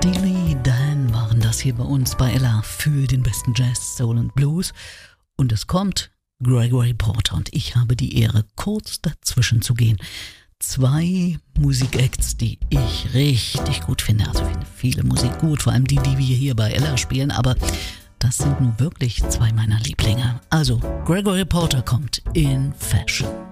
Steely Dan waren das hier bei uns bei Ella für den besten Jazz, Soul und Blues. Und es kommt Gregory Porter und ich habe die Ehre, kurz dazwischen zu gehen. 2 Musikacts, die ich richtig gut finde. Also ich finde viele Musik gut, vor allem die wir hier bei Ella spielen, aber das sind nun wirklich 2 meiner Lieblinge. Also Gregory Porter kommt in Fashion.